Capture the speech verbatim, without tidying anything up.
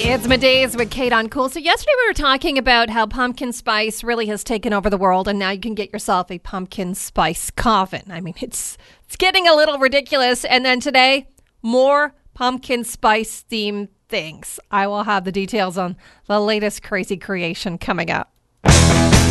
It's Middays with Kate on Cool. So yesterday we were talking about how pumpkin spice really has taken over the world, and now you can get yourself a pumpkin spice coffin. I mean, it's it's getting a little ridiculous. And then today, more pumpkin spice themed things. I will have the details on the latest crazy creation coming up.